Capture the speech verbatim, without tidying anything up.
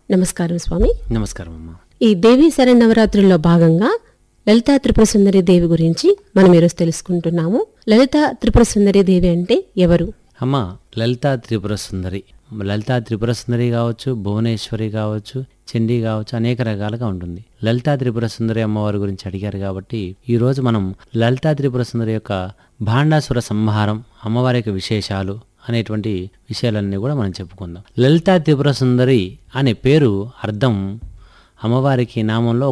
నమస్కారం స్వామి. నమస్కారం అమ్మా. ఈ దేవీ శరన్నవరాత్రుల్లో భాగంగా లలితా త్రిపుర సుందరి దేవి గురించి మనం ఈరోజు తెలుసుకుంటున్నాము. లలితా త్రిపుర సుందరి దేవి అంటే ఎవరు? అమ్మా, లలితా త్రిపుర సుందరి లలితా త్రిపుర సుందరి కావచ్చు, భువనేశ్వరి కావచ్చు, చండీ కావచ్చు, అనేక రకాలుగా ఉంటుంది. లలితా త్రిపుర సుందరి అమ్మవారి గురించి అడిగారు కాబట్టి ఈ రోజు మనం లలితా త్రిపుర సుందరి యొక్క భాండాసుర సంహారం, అమ్మవారి యొక్క విశేషాలు అనేటువంటి విషయాలన్నీ కూడా మనం చెప్పుకుందాం. లలితా త్రిపుర సుందరి అనే పేరు అర్థం అమ్మవారికి నామంలో